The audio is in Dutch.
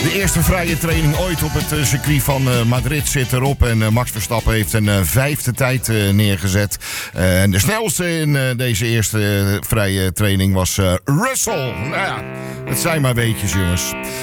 De eerste vrije training ooit op het circuit van Madrid zit erop. En Max Verstappen heeft een vijfde tijd neergezet. En de snelste in deze eerste vrije training was Russell. Nou ja, het zijn maar weetjes, jongens.